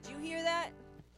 Did you hear that?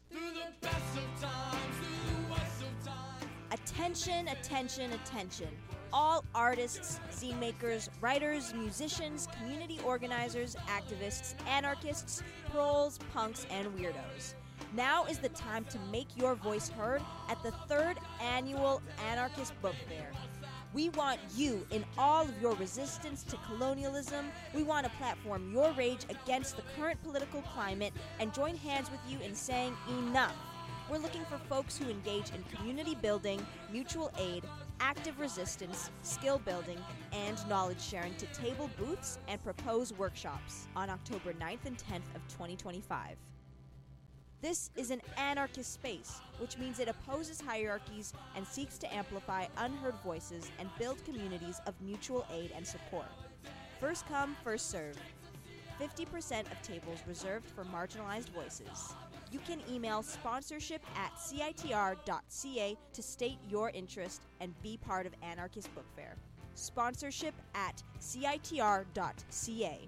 Attention, attention, attention. All artists, zine makers, writers, musicians, community organizers, activists, anarchists, proles, punks, and weirdos. Now is the time to make your voice heard at the 3rd Annual Anarchist Book Fair. We want you in all of your resistance to colonialism. We want to platform your rage against the current political climate and join hands with you in saying enough. We're looking for folks who engage in community building, mutual aid, active resistance, skill building, and knowledge sharing to table booths and propose workshops on October 9th and 10th of 2025. This is an anarchist space, which means it opposes hierarchies and seeks to amplify unheard voices and build communities of mutual aid and support. First come, first serve. 50% of tables reserved for marginalized voices. You can email sponsorship@citr.ca to state your interest and be part of Anarchist Book Fair. Sponsorship@citr.ca.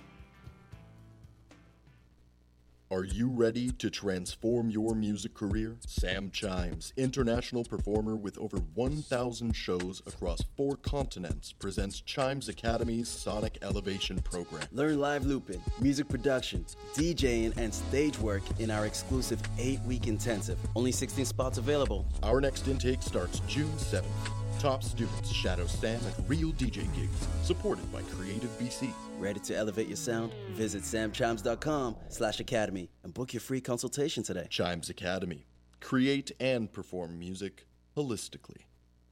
Are you ready to transform your music career? Sam Chimes, international performer with over 1,000 shows across 4 continents, presents Chimes Academy's Sonic Elevation program. Learn live looping, music production, DJing, and stage work in our exclusive 8-week intensive. Only 16 spots available. Our next intake starts June 7th. Top students shadow Sam at real DJ gigs, supported by Creative BC. Ready to elevate your sound? Visit samchimes.com/academy and book your free consultation today. Chimes Academy. Create and perform music holistically.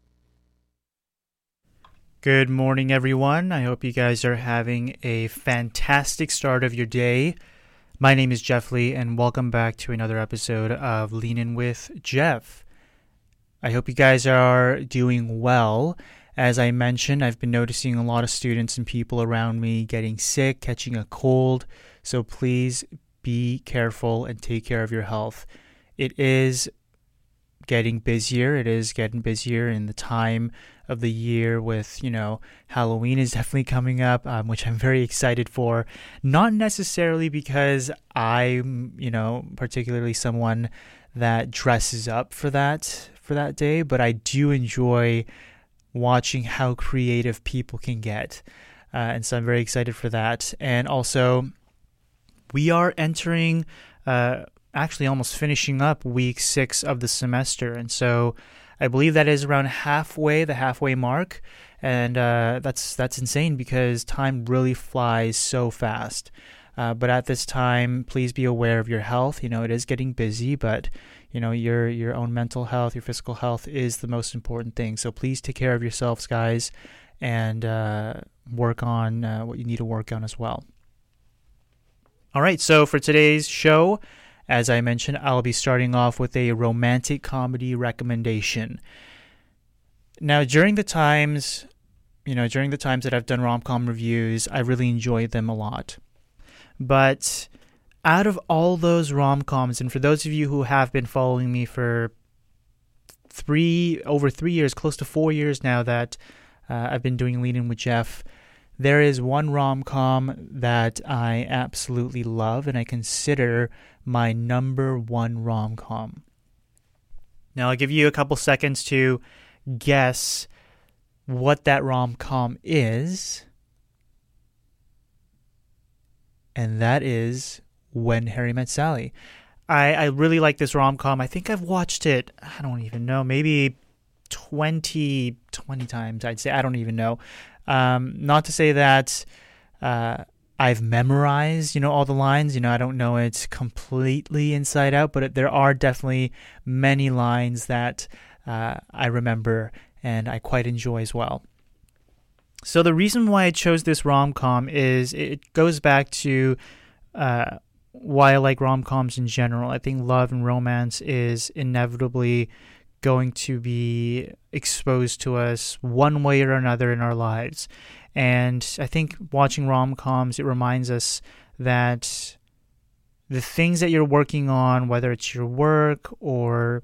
Good morning, everyone. I hope you guys are having a fantastic start of your day. My name is Jeff Lee, and welcome back to another episode of Lean In with Jeff. I hope you guys are doing well. As I mentioned, I've been noticing a lot of students and people around me getting sick, catching a cold. So please be careful and take care of your health. It is getting busier. It is getting busier in the time of the year with, Halloween is definitely coming up, which I'm very excited for. Not necessarily because I'm, particularly someone that dresses up for that day, but I do enjoy watching how creative people can get. And so I'm very excited for that. And also, we are entering, actually almost finishing up week 6 of the semester. And so I believe that is around the halfway mark. And that's insane because time really flies so fast. But at this time, please be aware of your health. It is getting busy, but your own mental health, your physical health is the most important thing. So please take care of yourselves, guys, and work on what you need to work on as well. All right, so for today's show, as I mentioned, I'll be starting off with a romantic comedy recommendation. Now, during the times that I've done rom-com reviews, I really enjoyed them a lot. But out of all those rom-coms, and for those of you who have been following me for over 3 years, close to 4 years now that I've been doing Lean In with Jeff, there is one rom-com that I absolutely love and I consider my number one rom-com. Now I'll give you a couple seconds to guess what that rom-com is. And that is When Harry Met Sally. I really like this rom-com. I think I've watched it, I don't even know, maybe 20 times, I'd say. I don't even know. Not to say that I've memorized, all the lines. I don't know it completely inside out, but there are definitely many lines that I remember and I quite enjoy as well. So the reason why I chose this rom-com is it goes back to why I like rom-coms in general. I think love and romance is inevitably going to be exposed to us one way or another in our lives. And I think watching rom-coms, it reminds us that the things that you're working on, whether it's your work or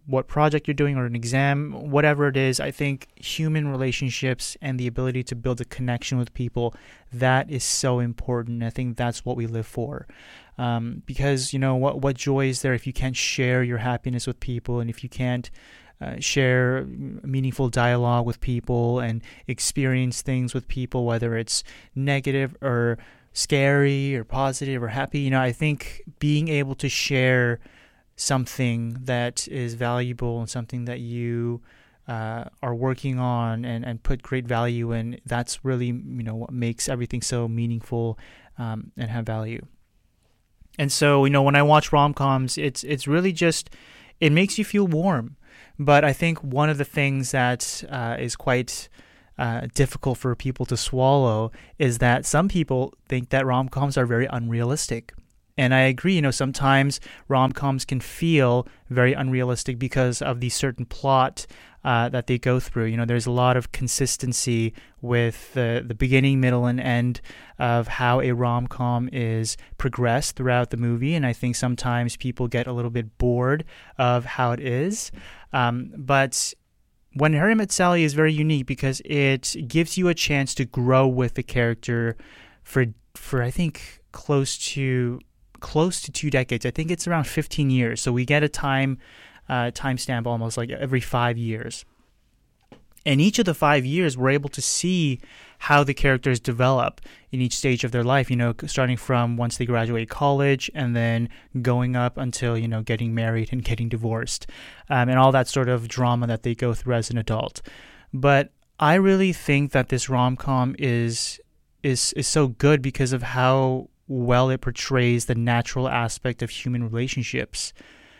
what project you're doing or an exam, whatever it is, I think human relationships and the ability to build a connection with people, that is so important. I think that's what we live for. Because, what joy is there if you can't share your happiness with people, and if you can't share meaningful dialogue with people and experience things with people, whether it's negative or scary or positive or happy. I think being able to share something that is valuable and something that you are working on and put great value in, that's really, what makes everything so meaningful and have value. And so, when I watch rom-coms, it's really just, it makes you feel warm. But I think one of the things that is quite difficult for people to swallow is that some people think that rom-coms are very unrealistic. And I agree, sometimes rom-coms can feel very unrealistic because of the certain plot that they go through. There's a lot of consistency with the beginning, middle, and end of how a rom-com is progressed throughout the movie. And I think sometimes people get a little bit bored of how it is. But When Harry Met Sally is very unique because it gives you a chance to grow with the character for I think close to 2 decades. I think it's around 15 years. So we get a timestamp almost like every 5 years. And each of the 5 years, we're able to see how the characters develop in each stage of their life, starting from once they graduate college and then going up until, getting married and getting divorced, and all that sort of drama that they go through as an adult. But I really think that this rom-com is so good because of how well it portrays the natural aspect of human relationships.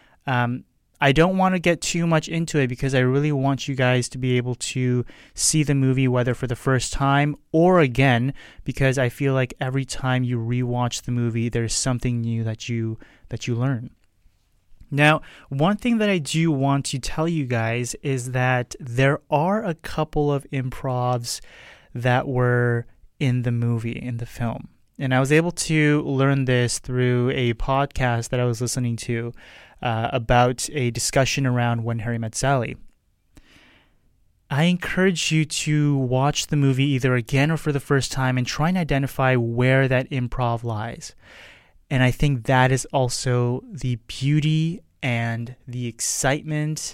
I don't want to get too much into it because I really want you guys to be able to see the movie whether for the first time or again, because I feel like every time you rewatch the movie, there's something new that you learn. Now, one thing that I do want to tell you guys is that there are a couple of improvs that were in the movie, in the film. And I was able to learn this through a podcast that I was listening to about a discussion around When Harry Met Sally. I encourage you to watch the movie either again or for the first time and try and identify where that improv lies. And I think that is also the beauty and the excitement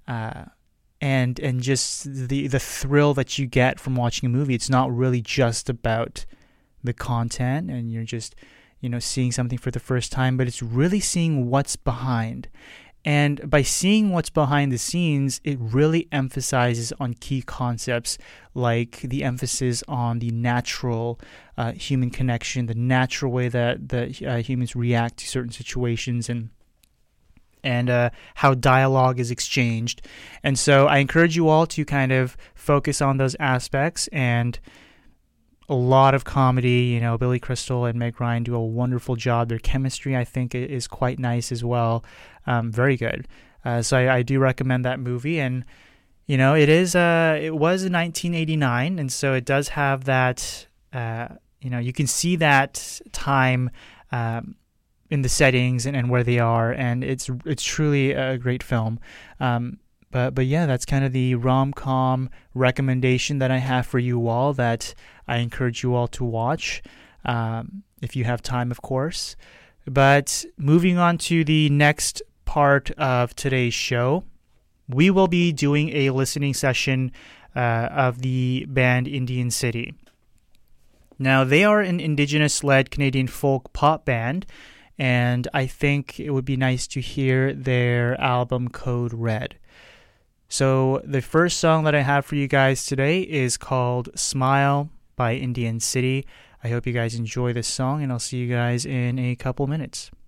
and just the thrill that you get from watching a movie. It's not really just about the content and you're just seeing something for the first time, but it's really seeing what's behind. And by seeing what's behind the scenes, it really emphasizes on key concepts like the emphasis on the natural human connection, the natural way that humans react to certain situations, and how dialogue is exchanged. And so I encourage you all to kind of focus on those aspects. And a lot of comedy, Billy Crystal and Meg Ryan do a wonderful job. Their chemistry, I think, is quite nice as well. Very good. So I do recommend that movie. And, it was in 1989. And so it does have that, you can see that time in the settings and where they are. And it's truly a great film. But yeah, that's kind of the rom-com recommendation that I have for you all that I encourage you all to watch if you have time, of course. But moving on to the next part of today's show, we will be doing a listening session of the band Indian City. Now, they are an Indigenous-led Canadian folk pop band, and I think it would be nice to hear their album Code Red. So the first song that I have for you guys today is called Smile by Indian City. I hope you guys enjoy this song, and I'll see you guys in a couple minutes.